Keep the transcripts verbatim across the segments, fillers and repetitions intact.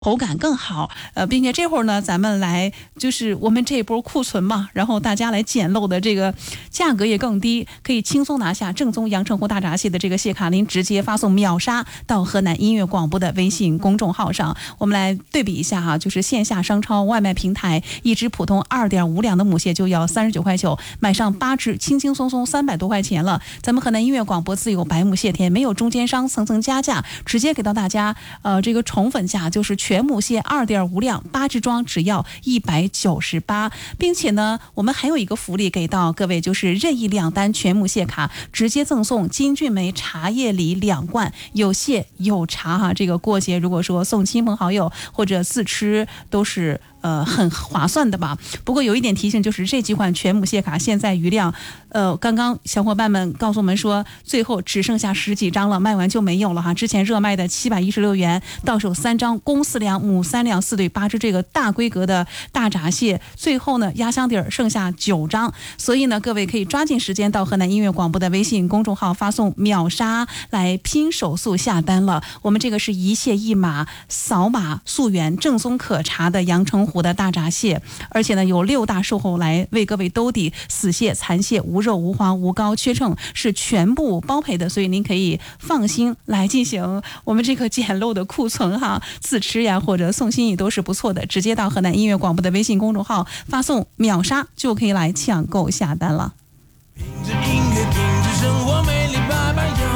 口感更好，呃，并且这会儿呢，咱们来就是我们这一波库存嘛，然后大家来捡漏的这个价格也更低，可以轻松拿下正宗阳澄湖大闸蟹的这个蟹卡，您直接发送秒杀到河南音乐广播的微信公众号上。我们来对比一下哈，就是线下商超外卖平台，一只普通二点五两的母蟹就要三十九块九，买上八只，轻轻松松三百多块钱了。咱们河南音乐广播自有白母蟹田，没有中间商层层加价，直接给到大家，呃，这个宠粉价就是全。全母蟹二点五两，八只装只要一百九十八，并且呢，我们还有一个福利给到各位，就是任意两单全母蟹卡，直接赠送金骏眉茶叶梨两罐，有蟹有茶哈。这个过节如果说送亲朋好友或者自吃都是。呃，很划算的吧？不过有一点提醒，就是这几款全母蟹卡现在余量，呃，刚刚小伙伴们告诉我们说，最后只剩下十几张了，卖完就没有了哈。之前热卖的七百一十六元，到手三张，公四两，母三两，四对八只这个大规格的大闸蟹，最后呢压箱底儿剩下九张，所以呢，各位可以抓紧时间到河南音乐广播的微信公众号发送秒杀来拼手速下单了。我们这个是一蟹一码，扫码溯源，正宗可查的阳澄湖湖的大闸蟹，而且呢有六大售后来为各位兜底，死蟹、残蟹无肉、无黄、无膏、缺秤是全部包赔的，所以您可以放心来进行我们这个捡漏的库存哈，自吃呀或者送心意都是不错的。直接到河南音乐广播的微信公众号发送秒杀就可以来抢购下单了。品质音乐，品质生活，美丽八百有。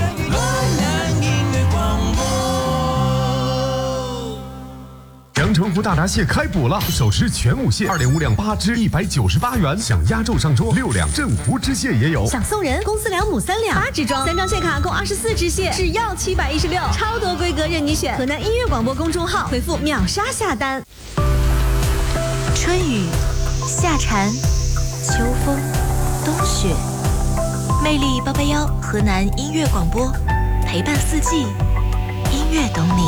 阳澄湖大闸蟹开捕了，手持全母蟹二点五两八只一百九十八元，想压轴上桌六两镇湖知蟹也有， 想送人公司两母三两八只装，三张蟹卡共二十四只蟹，只要七百一十六，超多规格任你选。河南音乐广播公众号回复秒杀下单。 春雨、夏蝉、秋风、冬雪，魅力八八幺河南音乐广播，陪伴四季，音乐懂你。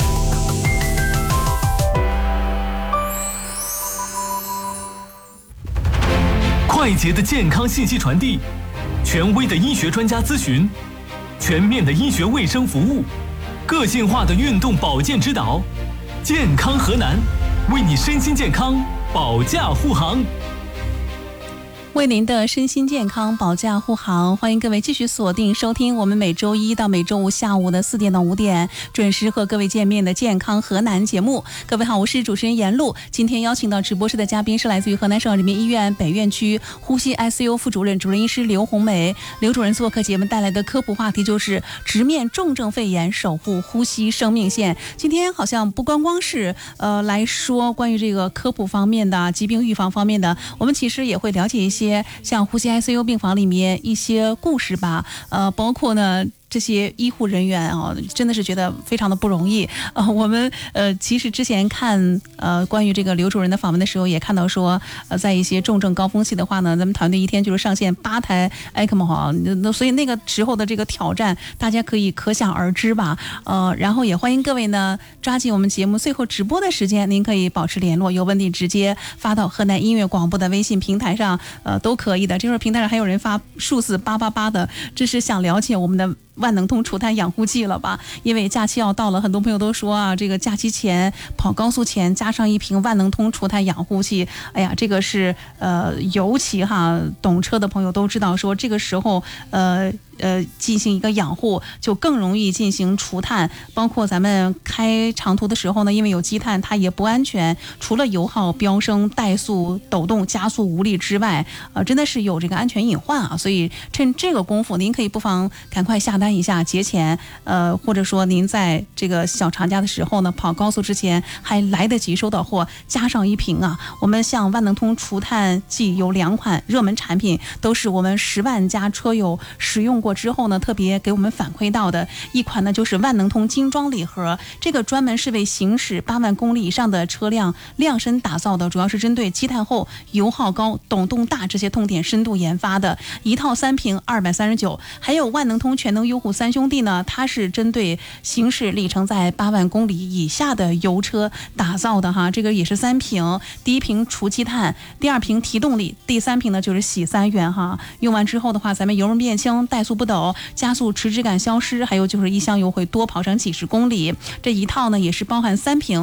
快捷的健康信息传递，权威的医学专家咨询，全面的医学卫生服务，个性化的运动保健指导，健康河南，为你身心健康保驾护航。 为您的身心健康保驾护航，欢迎各位继续锁定收听我们每周一到每周五下午的四点到五点准时和各位见面的健康河南节目。各位好，我是主持人严露。今天邀请到直播室的嘉宾是来自于河南省人民医院北院区呼吸 I C U 副主任主任医师刘红梅。刘主任做客节目带来的科普话题就是直面重症肺炎，守护呼吸生命线。今天好像不光光是呃来说关于这个科普方面的疾病预防方面的，我们其实也会了解一些像呼吸 I C U 病房里面一些故事吧，呃，包括呢这些医护人员啊，真的是觉得非常的不容易。呃，我们呃其实之前看呃关于这个刘主任的访问的时候，也看到说，呃，在一些重症高峰期的话呢，咱们团队一天就是上线八台 E C M O 哈，那所以那个时候的这个挑战，大家可以可想而知吧。呃，然后也欢迎各位呢抓紧我们节目最后直播的时间，您可以保持联络，有问题直接发到河南音乐广播的微信平台上，呃，都可以的。这会儿平台上还有人发数字八八八的，这是想了解我们的万能通除碳氧护剂了吧？因为假期要到了，很多朋友都说啊，这个假期前跑高速前加上一瓶万能通除碳氧护剂，哎呀，这个是呃，尤其哈懂车的朋友都知道说，这个时候呃。呃，进行一个养护就更容易进行除碳，包括咱们开长途的时候呢，因为有积碳，它也不安全。除了油耗飙升、怠速、抖动、加速无力之外，呃，真的是有这个安全隐患啊。所以趁这个功夫，您可以不妨赶快下单一下，节前，呃，或者说您在这个小长假的时候呢，跑高速之前还来得及收到货，加上一瓶啊。我们像万能通除碳剂有两款热门产品，都是我们十万家车友使用过之后呢，特别给我们反馈到的一款呢，就是万能通精装礼盒，这个专门是为行驶八万公里以上的车辆量身打造的，主要是针对积碳厚、油耗高、抖动大这些痛点深度研发的，一套三瓶二百三十九。还有万能通全能优护三兄弟呢，它是针对行驶里程在八万公里以下的油车打造的哈，这个也是三瓶，第一瓶除积碳，第二瓶提动力，第三瓶呢就是洗三元哈。用完之后的话，咱们油门变轻，怠速不抖，加速迟滞感消失，还有就是一箱油会多跑上几十公里。这一套呢也是包含三瓶